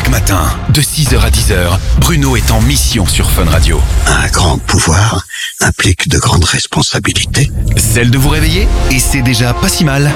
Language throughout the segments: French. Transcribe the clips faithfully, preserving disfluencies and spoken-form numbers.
Chaque matin, de six heures à dix heures, Bruno est en mission sur Fun Radio. Un grand pouvoir implique de grandes responsabilités. Celle de vous réveiller, et c'est déjà pas si mal.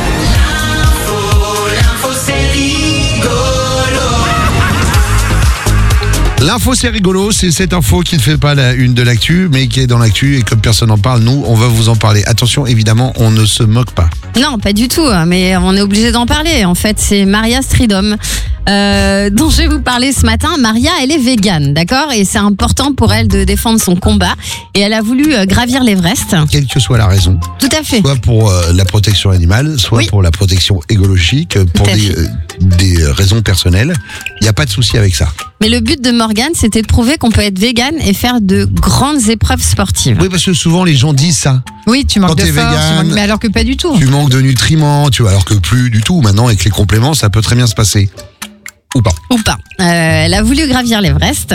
L'info c'est rigolo, c'est cette info qui ne fait pas la une de l'actu, mais qui est dans l'actu et comme personne n'en parle, nous on va vous en parler. Attention, évidemment, on ne se moque pas. Non, pas du tout, mais on est obligé d'en parler. En fait, c'est Maria Stridom euh, dont je vais vous parler ce matin. Maria, elle est végane, d'accord ? Et c'est important pour elle de défendre son combat. Et elle a voulu euh, gravir l'Everest. Quelle que soit la raison. Tout à fait. Soit pour euh, la protection animale, soit Oui. pour la protection écologique, pour Tout à des, fait. euh, des raisons personnelles. Il n'y a pas de souci avec ça. Mais le but de Morgane, c'était de prouver qu'on peut être végane et faire de grandes épreuves sportives. Oui, parce que souvent les gens disent ça. Oui, tu Quand manques de t'es force, tu végane, manques- mais alors que pas du tout. Tu manques de nutriments, tu vois, alors que plus du tout. Maintenant, avec les compléments, ça peut très bien se passer. Ou pas. Ou pas. Euh, elle a voulu gravir l'Everest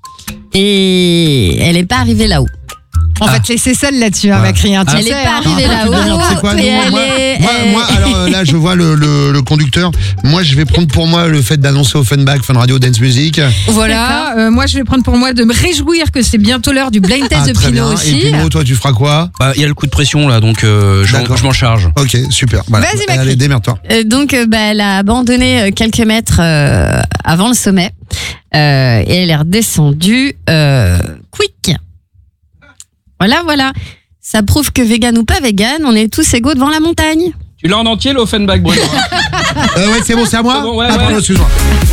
et elle n'est pas arrivée là-haut. En Ah. fait, laissez seule là-dessus, hein, Ah. Macri. Hein, tu Elle sais, n'est pas hein. arrivée Ah, là-haut. tu sais quoi, et nous, elle moi, est- moi, elle- moi, alors euh, là, je vois le, le, le conducteur. Moi, je vais prendre pour moi le fait d'annoncer au Funback, Fun Radio, Dance Music. Voilà, euh, moi je vais prendre pour moi de me réjouir que c'est bientôt l'heure du blind test Ah, de très Pinot bien. aussi. Et Pino, toi, tu feras quoi? Bah, il y a le coup de pression là, donc euh, je, D'accord. je m'en charge. Ok, super. Voilà. Vas-y, Macri. Allez, démerde-toi. Euh, donc, euh, bah, elle a abandonné euh, quelques mètres euh, avant le sommet euh, et elle est redescendue euh, quick. Voilà, voilà. Ça prouve que vegan ou pas vegan, on est tous égaux devant la montagne. Tu l'as en entier l'Offenbach, Bruno? Euh, ouais, c'est bon, c'est à moi? C'est bon, ouais, Ah, ouais. pardon, excuse-moi.